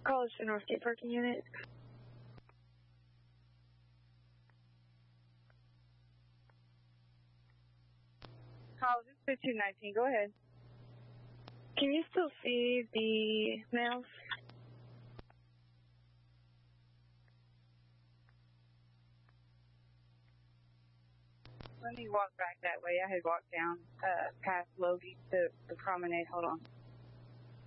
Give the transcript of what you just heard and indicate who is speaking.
Speaker 1: College to Northgate parking unit.
Speaker 2: College, it's 5219. Go ahead.
Speaker 1: Can you still see the males?
Speaker 2: Let me walk back that way. I had walked down past Logie to the promenade. Hold on.